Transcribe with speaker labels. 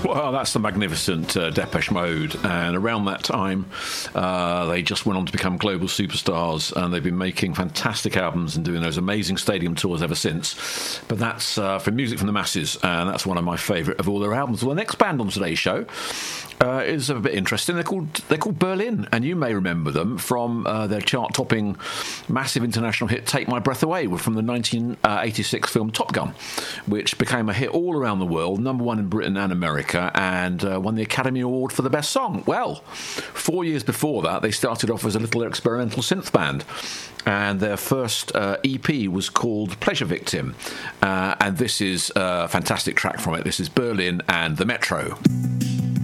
Speaker 1: Well, that's the magnificent Depeche Mode, and around that time they just went on to become global superstars, and they've been making fantastic albums and doing those amazing stadium tours ever since. But that's for music from the masses, and that's one of my favourite of all their albums. Well, the next band on today's show is a bit interesting. They're called Berlin, and you may remember them from their chart-topping, massive international hit "Take My Breath Away" from the 1986 film Top Gun, which became a hit all around the world, number one in Britain and America, and won the Academy Award for the Best Song. Well, 4 years before that, they started off as a little experimental synth band, and their first EP was called Pleasure Victim, and this is a fantastic track from it. This is Berlin and the Metro.